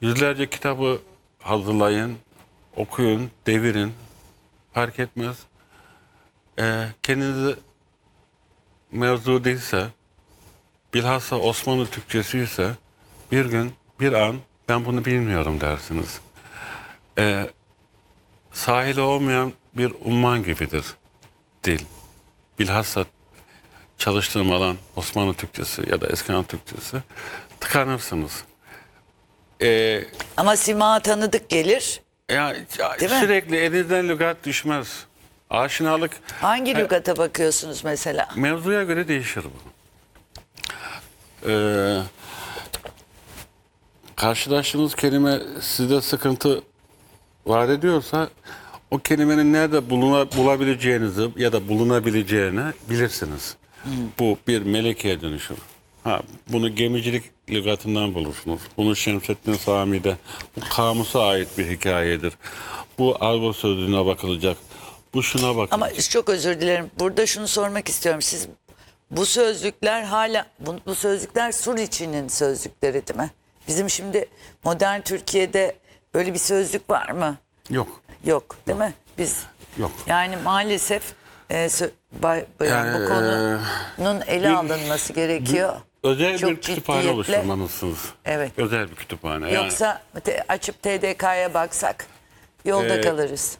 Yüzlerce kitabı hazırlayın, okuyun, devirin. Fark etmez. Kendinizi mevzu değilse, bilhassa Osmanlı Türkçesi ise bir gün, bir an ben bunu bilmiyorum dersiniz. Sahili olmayan bir umman gibidir dil. Bilhassa çalıştığım alan Osmanlı Türkçesi ya da Eskihan Türkçesi, tıkanırsınız. Ama sima tanıdık gelir. Ya, Değil mi? sürekli elinizden lügat düşmez. Aşinalık Hangi lügata bakıyorsunuz mesela? mevzuya göre değişir bu. Karşılaştığınız kelime size sıkıntı var ediyorsa o kelimenin nerede bulabileceğinizi ya da bulunabileceğini bilirsiniz. Bu bir melekeye dönüşür. Bunu gemicilik lügatından bulursunuz. Bunu Şemsettin Sami'de, bu kamusa ait bir hikayedir. Bu argo sözlüğüne bakılacak. Bu şuna bakılacak. Ama çok özür dilerim. Burada şunu sormak istiyorum. Siz bu sözlükler hala bu sözlükler Suriçi'nin sözlükleri değil mi? Bizim şimdi modern Türkiye'de böyle bir sözlük var mı? Yok. Yok değil mi? Biz Yok. yani maalesef bu konunun ele alınması gerekiyor. Özel Çok bir kütüphane ciddiyetle. oluşturmalısınız. Evet. Özel bir kütüphane. Yani Yoksa açıp TDK'ya baksak yolda kalırız.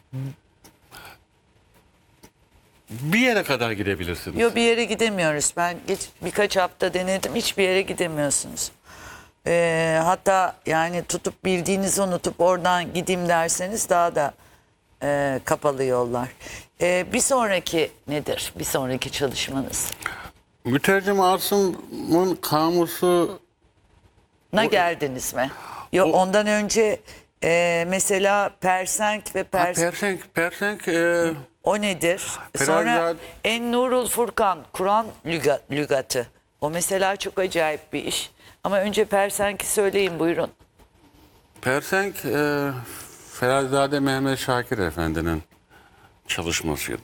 bir yere kadar gidebilirsiniz. Yok, bir yere gidemiyoruz. Ben birkaç hafta denedim, hiçbir yere gidemiyorsunuz. Hatta yani tutup bildiğinizi unutup oradan gideyim derseniz daha da kapalı yollar. Bir sonraki nedir? Bir sonraki çalışmanız? Mütercim Asım'ın kamusu Geldiniz mi? Yok, ondan önce mesela Persenk ve Persenk o nedir? Sonra En-Nurul Furkan, Kur'an lügatı. O mesela çok acayip bir iş. Ama önce Persenk'i söyleyin, buyurun. Persenk Ferahzade Mehmet Şakir Efendi'nin çalışmasıydı.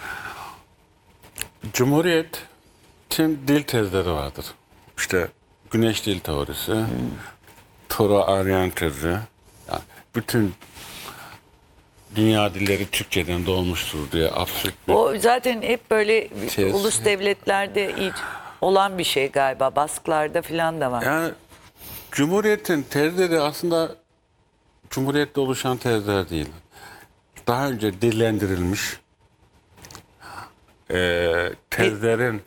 Cumhuriyet'in dil tezleri vardır. İşte Güneş Dil Teorisi, Toro Aryan tezi. Yani bütün dünya dilleri Türkçeden doğmuştur diye absürt bir... O zaten hep böyle Tez. ulus devletlerde olan bir şey galiba. Baskılarda falan da var. Yani Cumhuriyet'in tezleri aslında Cumhuriyet'te oluşan tezler değil. Daha önce dillendirilmiş tezlerin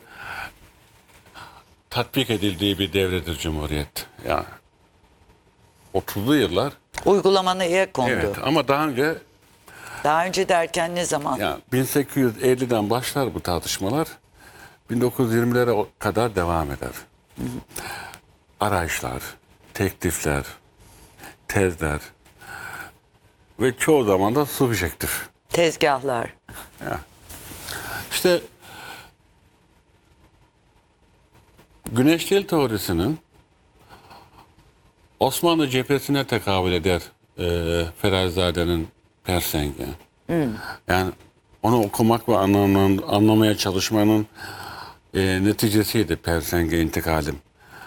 tatbik edildiği bir devredir Cumhuriyet. Yani 30'lu yıllar. Uygulamanaya kondu. Evet, ama Daha önce derken ne zaman? yani 1850'den başlar bu tartışmalar. 1920'lere kadar devam eder. Arayışlar, teklifler, tezler ve çoğu zaman da subjektif. Tezgahlar. İşte Güneş Dil Teorisi'nin Osmanlı cephesine tekabül eder Ferahzade'nin Persenk'i. Yani onu okumak ve anlamaya çalışmanın neticesiydi Persenk'e intikalim.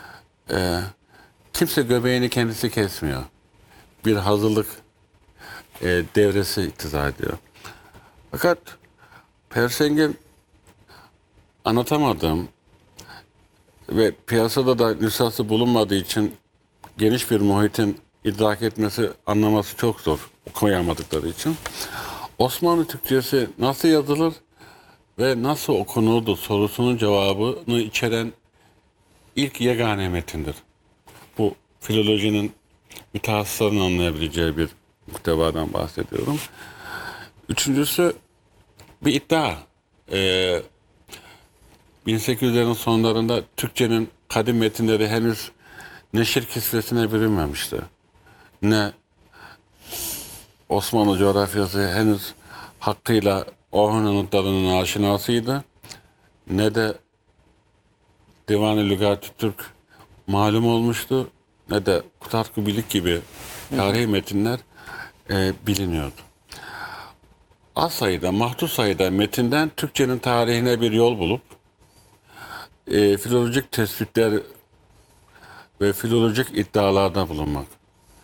Kimse göbeğini kendisi kesmiyor. Bir hazırlık devresi iktiza ediyor. Fakat Persenk'in anlatamadığım ve piyasada da nüshası bulunmadığı için geniş bir muhitin idrak etmesi, anlaması çok zor, okuyamadıkları için. Osmanlı Türkçesi nasıl yazılır ve nasıl okunurdu sorusunun cevabını içeren ilk yegane metindir. Bu filolojinin mütehassısların anlayabileceği bir muhtevadan bahsediyorum. Üçüncüsü bir iddia. 1800'lerin sonlarında Türkçenin kadim metinleri henüz neşir kisvesine bürünmemişti. Ne Osmanlı coğrafyası henüz hakkıyla Orhun Anıtları'nın aşinasıydı, ne de Divan-ı Lügat-ı Türk malum olmuştu, ne de Kutatku Bilik gibi tarihi metinler biliniyordu. Az sayıda, mahdut sayıda metinden Türkçenin tarihine bir yol bulup filolojik tespitler ve filolojik iddialarda bulunmak.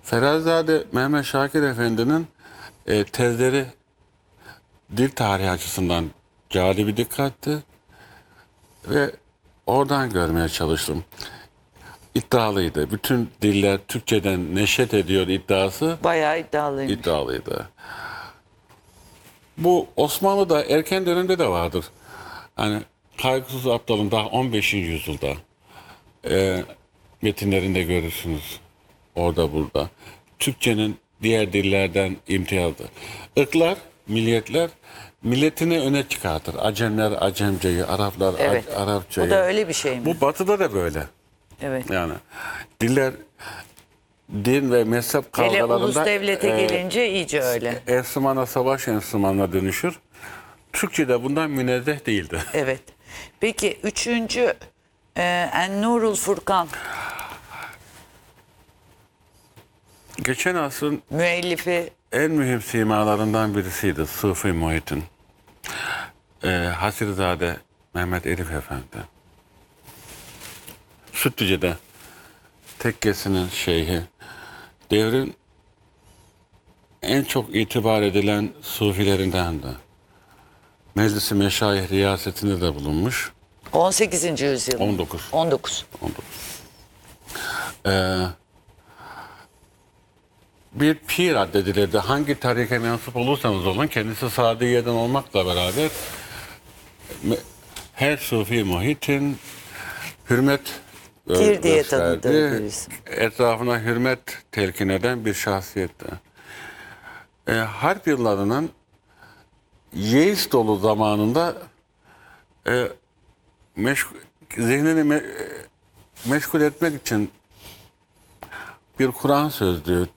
Ferahzade Mehmet Şakir Efendi'nin tezleri dil tarihi açısından cali bir dikkatti ve oradan görmeye çalıştım. İddialıydı. Bütün diller Türkçeden neşet ediyor iddiası Bayağı iddialıymış. iddialıydı. Bu Osmanlı'da erken dönemde de vardır. Hani Kaygısız Aptal'ın daha 15. yüzyılda metinlerinde görürsünüz. Orada burada. Türkçenin diğer dillerden imtiyazı. Irklar, milliyetler milletini öne çıkartır. Acemler Acemceyi, Araplar Evet. Arapçayı. O da öyle bir şey mi? Bu batıda da böyle. Evet. Yani diller din ve mezhep Hele kavgalarında ulus devlete gelince iyice öyle. enstrümana savaş enstrümanına dönüşür. Türkçe de bundan münezzeh değildi. Evet. Peki üçüncü En-Nurul Furkan Geçen asrın müellifi en mühim simalarından birisiydi Sufi Muhit'in. Hasirzade Mehmet Elif Efendi. Sütlüce'de tekkesinin şeyhi. Devrin en çok itibar edilen sufilerindendi. Meclis-i Meşayih riyasetinde de bulunmuş. 18. yüzyıl. 19. 19. Bir pir addedilirdi. Hangi tarike mensup olursanız olun, kendisi Sadiye'den olmakla beraber her Sufi Muhit'in hürmet Pir diye gösterdi. tanıdığı birisi. Etrafına hürmet telkin eden bir şahsiyetti. Harp yıllarının yeis dolu zamanında zihnini meşgul etmek için bir Kur'an sözlüğü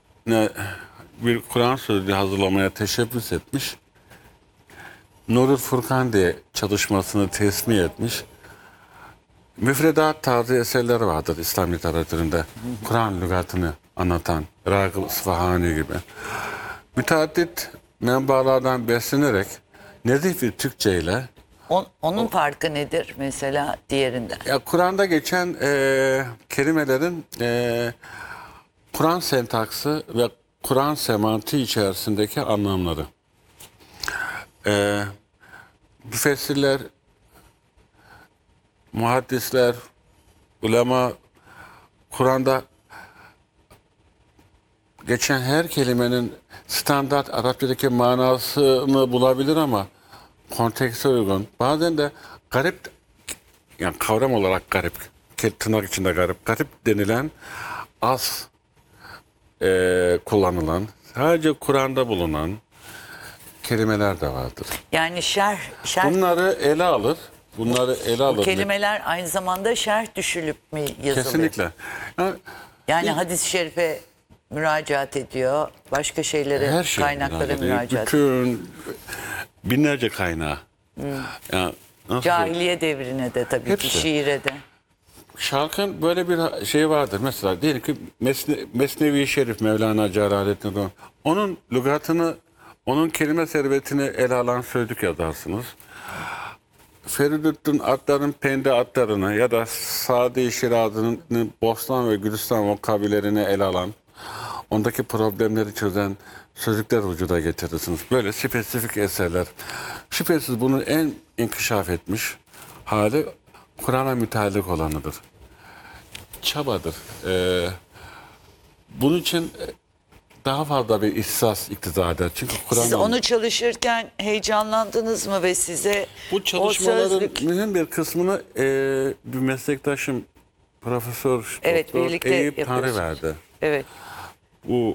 hazırlamaya teşebbüs etmiş. Nurul Furkan diye çalışmasını tesmih etmiş. Müfredat tarzı eserler vardır İslam literatüründe. Kur'an lügatını anlatan Ragıb İsfahani gibi. Müteaddit menbalardan beslenerek nezih bir Türkçe ile Onun farkı nedir mesela diğerinden? ya Kur'an'da geçen kelimelerin Kur'an sentaksı ve Kur'an semantiği içerisindeki anlamları. Müfessirler, muhaddisler, ulema Kur'an'da geçen her kelimenin standart Arapçadaki manasını bulabilir ama kontekste uygun. Bazen de garip, yani kavram olarak garip, tırnak içinde garip denilen az kullanılan, sadece Kur'an'da bulunan kelimeler de vardır. Yani şerh Bunları ele alır. bu kelimeler aynı zamanda şerh düşülüp mü yazılıyor? Kesinlikle. Yani hadis-i şerife müracaat ediyor. Başka şeylere, Her şey kaynaklara müracaat ediyor. bütün binlerce kaynağı. Yani nasıl Cahiliye devrine de tabii ki, Hepsi. şiire de. şarkın böyle bir şey vardır. Mesela diyelim ki Mesnevi Şerif Mevlana Celaleddin Rumi. Onun lügatını, onun kelime servetini ele alan sözlük yazarsınız. Feridüddin Attar'ın Pende Attar'ını ya da Sadi Şirazi'nin Bostan ve Gülistan vokabülerini ele alan, ondaki problemleri çözen sözlükler vücuda getirirsiniz. Böyle spesifik eserler. Şüphesiz bunun en inkişaf etmiş hali Kur'an'a müteallik olanıdır. Çabadır. Bunun için daha fazla bir ihsas iktiza eder. Çünkü Siz Kur'an onu çalışırken heyecanlandınız mı ve size bu o çalışmaların sözlük... mühim bir kısmını bir meslektaşım Profesör Evet, Doktor birlikte Eyüp yapıyorsunuz. Tanrıverdi. Evet. Bu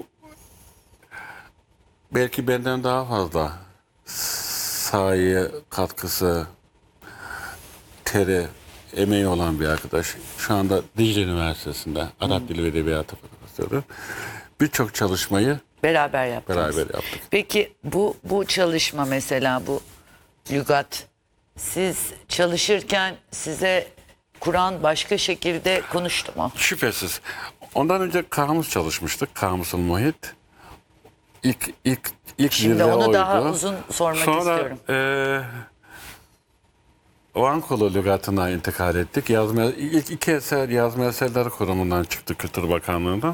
belki benden daha fazla sahaya katkısı, teri, emeği olan bir arkadaş. Şu anda Dicle Üniversitesi'nde Arap Dili ve Edebiyatı Profesörü. Birçok çalışmayı Beraber yaptınız. beraber yaptık. Peki bu çalışma mesela, bu lügat, siz çalışırken size Kur'an başka şekilde konuştu mu? Şüphesiz. Ondan önce kamus çalışmıştık. Kamusul Muhit. İlk Şimdi zirve onu oydu. daha uzun sormak istiyorum. Sonra Vankolu lügatına intikal ettik. İlk iki eser Yazma Eserleri Kurumu'ndan çıktı Kültür Bakanlığı'ndan.